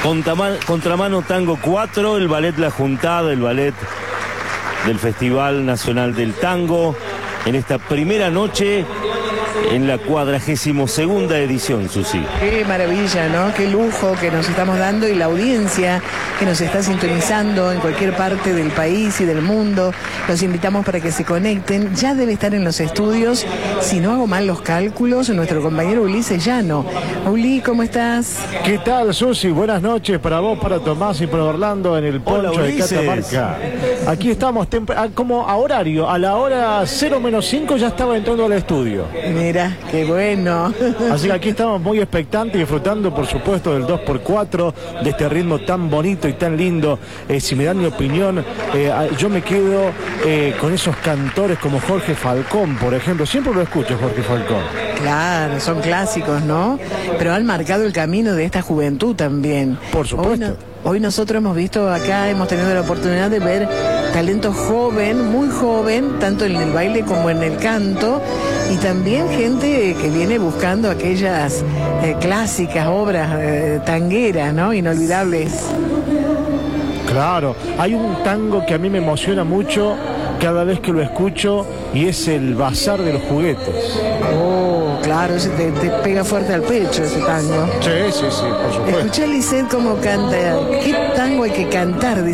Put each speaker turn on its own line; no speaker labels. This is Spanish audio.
Contramano Tango 4, el ballet La Juntada, el ballet del Festival Nacional del Tango, en esta primera noche, en la 42ª edición, Susi.
Qué maravilla, ¿no? Qué lujo que nos estamos dando, y la audiencia que nos está sintonizando en cualquier parte del país y del mundo. Los invitamos para que se conecten. Ya debe estar en los estudios, si no hago mal los cálculos, nuestro compañero Ulises Llano. Uli, ¿cómo estás?
¿Qué tal, Susi? Buenas noches para vos, para Tomás y para Orlando en el poncho de Catamarca. Aquí estamos como a horario, a la hora 0-5 ya estaba entrando al estudio.
Mira, qué bueno.
Así que aquí estamos muy expectantes, disfrutando por supuesto del 2x4, de este ritmo tan bonito y tan lindo. Si me dan mi opinión, yo me quedo con esos cantores como Jorge Falcón, por ejemplo. Siempre lo escucho, Jorge Falcón.
Claro, son clásicos, ¿no? Pero han marcado el camino de esta juventud también.
Por supuesto.
Hoy nosotros hemos visto acá, hemos tenido la oportunidad de ver talento joven, muy joven, tanto en el baile como en el canto, y también gente que viene buscando aquellas clásicas obras tangueras, ¿no? Inolvidables.
Claro, hay un tango que a mí me emociona mucho cada vez que lo escucho, y es el Bazar de los Juguetes.
Oh, claro, ese te pega fuerte al pecho, ese tango.
Sí, por supuesto.
Escuché a Lisette cómo canta. ¿Qué tango hay que cantar?